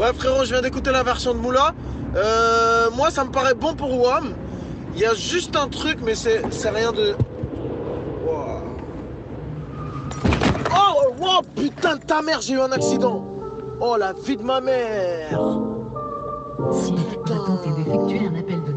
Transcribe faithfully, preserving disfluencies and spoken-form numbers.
Ouais frérot, je viens d'écouter la version de Moula. Euh, moi ça me paraît bon pour W A M. Il y a juste un truc, mais c'est c'est rien de... Wow. Oh, wow, putain de ta mère, j'ai eu un accident. Oh la vie de ma mère. Si vous tentez d'effectuer un appel de